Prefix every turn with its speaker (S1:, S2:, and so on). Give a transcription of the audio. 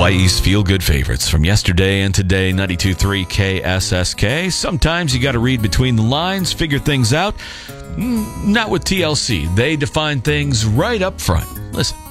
S1: Hawaii's feel-good favorites from yesterday and today, 92.3 KSSK. Sometimes you got to read between the lines, figure things out. Not with TLC. They define things right up front. Listen.